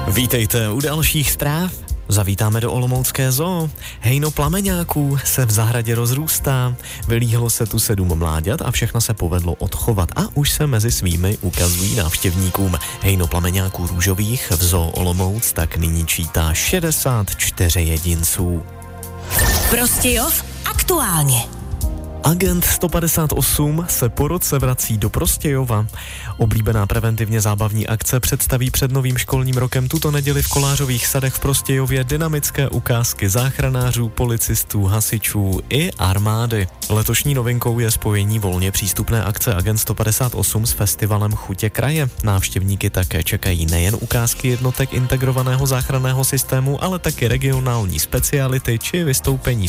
Vítejte u dalších zpráv. Zavítáme do olomoucké zoo. Hejno plameňáků se v zahradě rozrůstá. Vylíhlo se tu 7 mláďat a všechno se povedlo odchovat a už se mezi svými ukazují návštěvníkům. Hejno plameňáků růžových v zoo Olomouc tak nyní čítá 64 jedinců. Prostějov aktuálně. Agent 158 se po roce vrací do Prostějova. Oblíbená preventivně zábavní akce představí před novým školním rokem tuto neděli v Kolářových sadech v Prostějově dynamické ukázky záchranářů, policistů, hasičů i armády. Letošní novinkou je spojení volně přístupné akce Agent 158 s festivalem Chutě kraje. Návštěvníky také čekají nejen ukázky jednotek integrovaného záchranného systému, ale taky regionální speciality či vystoupení